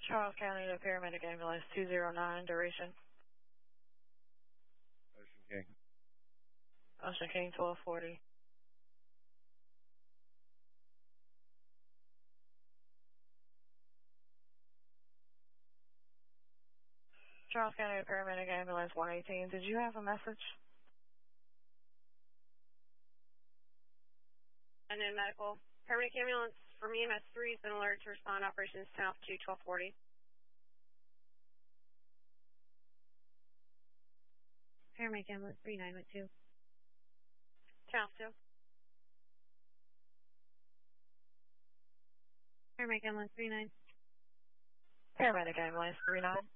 Charles County to Paramedic Ambulance 209, duration. Ocean King. Ocean King 1240. Charles County to Paramedic Ambulance 118, did you have a message? Unknown medical. Paramedic ambulance from EMS 3 has been alerted to respond operations south to 1240. Paramedic ambulance 3912. South 2. Paramedic ambulance 39. Paramedic Ambulance 39.